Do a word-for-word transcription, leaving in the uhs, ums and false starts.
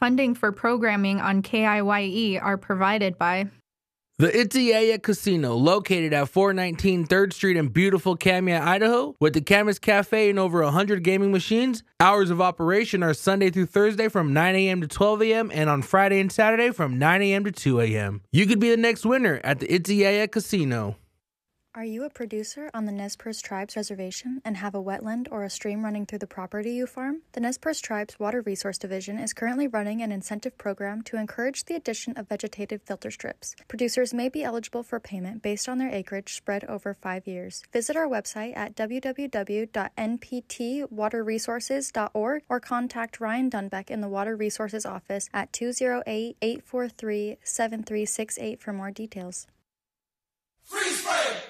Funding for programming on K I Y E are provided by the Itziaya Casino, located at four nineteen third Street in beautiful Kamiah, Idaho, with the Camas Cafe and over one hundred gaming machines. Hours of operation are Sunday through Thursday from nine a.m. to twelve a.m. and on Friday and Saturday from nine a.m. to two a.m. You could be the next winner at the Itziaya Casino. Are you a producer on the Nez Perce Tribes Reservation and have a wetland or a stream running through the property you farm? The Nez Perce Tribes Water Resource Division is currently running an incentive program to encourage the addition of vegetative filter strips. Producers may be eligible for payment based on their acreage spread over five years. Visit our website at w w w dot n p t water resources dot org or contact Ryan Dunbeck in the Water Resources Office at two oh eight, eight four three, seven three six eight for more details. Freeze frame!